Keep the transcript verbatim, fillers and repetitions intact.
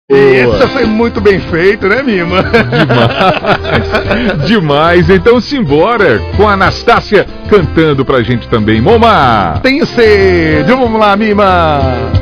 Isso foi muito bem feito, né, Mima? Demais. Demais. Então simbora com a Anastácia cantando pra gente também. Moma! Tenho sede. Vamos lá, Mima.